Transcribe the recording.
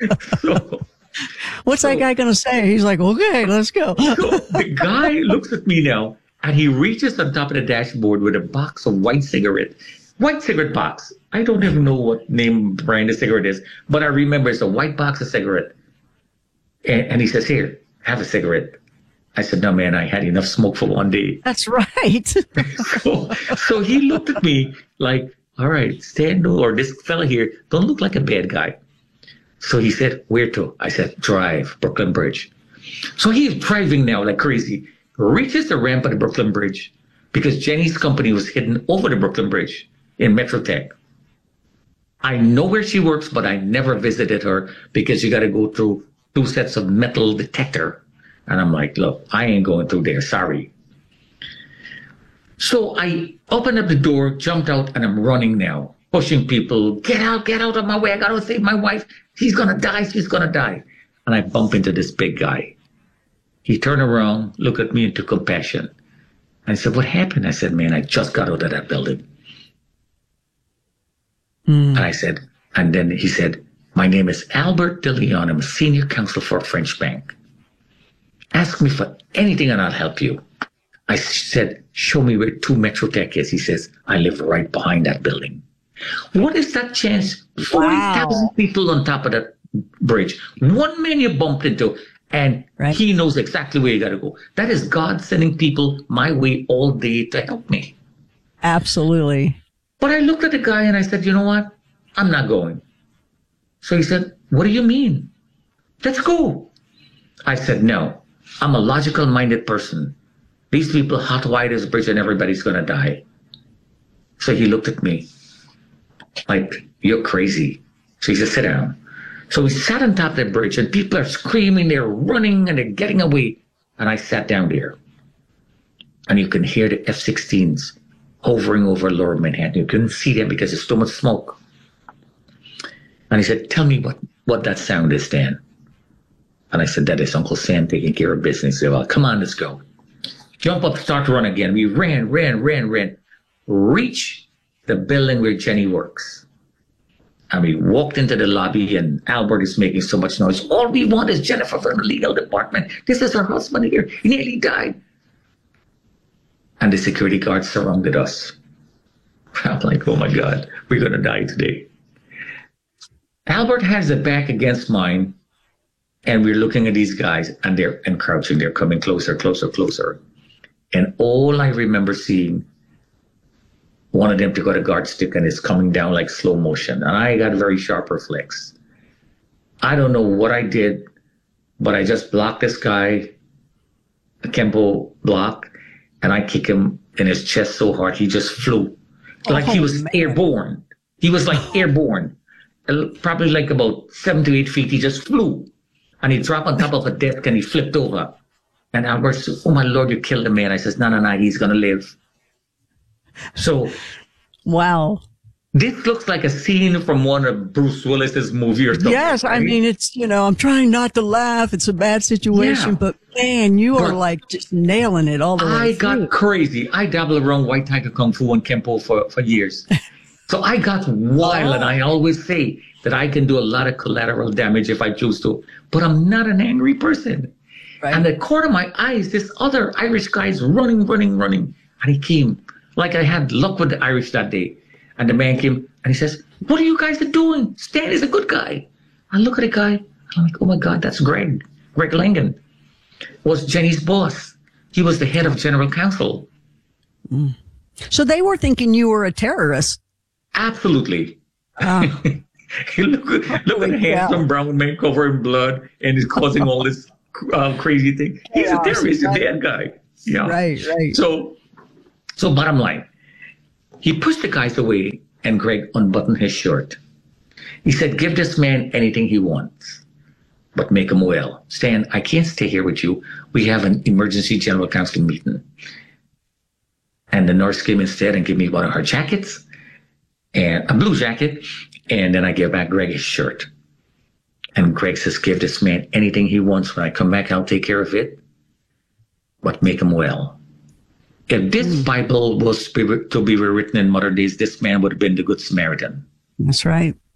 So, What's that guy going to say? He's like, okay, let's go. so the guy looks at me now and he reaches on top of the dashboard with a box of white cigarette box. I don't even know what name brand the cigarette is, but I remember it's a white box of cigarette. And he says, here, have a cigarette. I said, no, man, I had enough smoke for one day. That's right. So he looked at me like, all right, Stan, or this fella here, don't look like a bad guy. So he said, where to? I said, drive, Brooklyn Bridge. So he's driving now like crazy, reaches the ramp of the Brooklyn Bridge because Jenny's company was hidden over the Brooklyn Bridge in Metrotech. I know where she works, but I never visited her because you got to go through 2 sets of metal detector. And I'm like, look, I ain't going through there. Sorry. So I opened up the door, jumped out, and I'm running now, pushing people. Get out of my way. I got to save my wife. She's going to die. She's going to die. And I bump into this big guy. He turned around, looked at me, and took compassion. I said, what happened? I said, man, I just got out of that building. And I said, and then he said, my name is Albert De Leon. I'm a senior counsel for a French bank. Ask me for anything and I'll help you. I said, show me where 2 Metrotech is. He says, I live right behind that building. What is that chance? 40,000 people on top of that bridge. One man you bumped into, and he knows exactly where you got to go. That is God sending people my way all day to help me. Absolutely. But I looked at the guy and I said, you know what? I'm not going. So he said, what do you mean? Let's go. I said, no, I'm a logical-minded person. These people hotwire this bridge and everybody's going to die. So he looked at me like, you're crazy. So he said, sit down. So we sat on top of the bridge and people are screaming, they're running and they're getting away. And I sat down there. And you can hear the F-16s hovering over Lower Manhattan. You couldn't see them because there's so much smoke. And he said, tell me what that sound is, Dan. And I said, that is Uncle Sam taking care of business. He said, well, come on, let's go. Jump up, start to run again. We ran. Reach the building where Jenny works. And we walked into the lobby and Albert is making so much noise. All we want is Jennifer from the legal department. This is her husband here. He nearly died. And the security guards surrounded us. I'm like, oh my God, we're going to die today. Albert has it back against mine. And we're looking at these guys and they're encroaching. They're coming closer. And all I remember seeing, one of them took out a guard stick and it's coming down like slow motion. And I got very sharp reflex. I don't know what I did, but I just blocked this guy, a Kempo block, and I kicked him in his chest so hard he just flew. Like he was airborne. He was like airborne. Probably like about 7 to 8 feet. He just flew. And he dropped on top of a desk and he flipped over. And Albert said, oh my Lord, you killed the man. I says, no, he's going to live. So. Wow. This looks like a scene from one of Bruce Willis's movie or something. Yes, right? I mean, it's, I'm trying not to laugh. It's a bad situation, but man, you are like just nailing it all the way I through. got crazy. I dabbled around White Tiger Kung Fu and Kempo for years. So I got wild, and I always say that I can do a lot of collateral damage if I choose to, but I'm not an angry person. Right. And the corner of my eyes, this other Irish guy is running. And he came, like I had luck with the Irish that day. And the man came and he says, what are you guys doing? Stan is a good guy. I look at the guy, and I'm like, oh my God, that's Greg. Greg Langan was Jenny's boss. He was the head of general counsel. Mm. So they were thinking you were a terrorist. Absolutely. Look at the handsome brown man covered in blood and is causing all this crazy thing. He's a terrorist, he's a bad guy. Yeah. Right. So bottom line, he pushed the guys away and Greg unbuttoned his shirt. He said, give this man anything he wants, but make him well. Stan, I can't stay here with you. We have an emergency general counsel meeting. And the nurse came instead and gave me one of her jackets and a blue jacket. And then I gave back Greg his shirt. And Greg says, give this man anything he wants. When I come back, I'll take care of it, but make him well. If this Bible was to be rewritten in modern days, this man would have been the Good Samaritan. That's right.